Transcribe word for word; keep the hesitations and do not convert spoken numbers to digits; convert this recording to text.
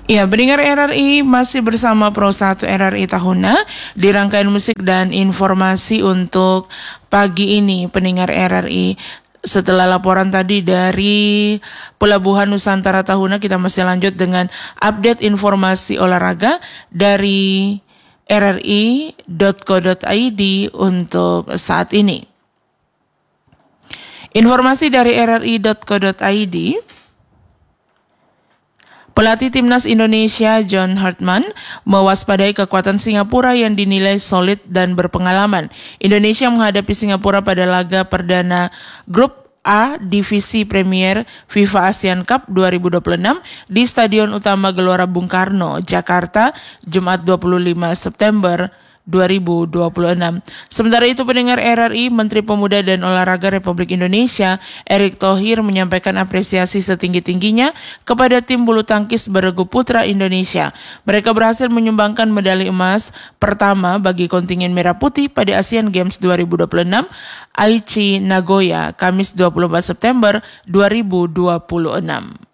Ya, pendengar R R I masih bersama Pro satu R R I Tahuna di rangkaian musik dan informasi untuk pagi ini, pendengar R R I. Setelah laporan tadi dari Pelabuhan Nusantara Tahuna, kita masih lanjut dengan update informasi olahraga dari R R I dot co dot I D untuk saat ini. Informasi dari R R I dot co dot I D. Pelatih Timnas Indonesia John Hartman mewaspadai kekuatan Singapura yang dinilai solid dan berpengalaman. Indonesia menghadapi Singapura pada laga perdana Grup A Divisi Premier FIFA ASEAN Cup dua ribu dua puluh enam di Stadion Utama Gelora Bung Karno, Jakarta, Jumat dua puluh lima September dua ribu dua puluh enam. Sementara itu, pendengar R R I, Menteri Pemuda dan Olahraga Republik Indonesia Erick Thohir menyampaikan apresiasi setinggi-tingginya kepada tim bulu tangkis beregu putra Indonesia. Mereka berhasil menyumbangkan medali emas pertama bagi kontingen merah putih pada Asian Games dua ribu dua puluh enam Aichi Nagoya, Kamis dua puluh empat September dua ribu dua puluh enam.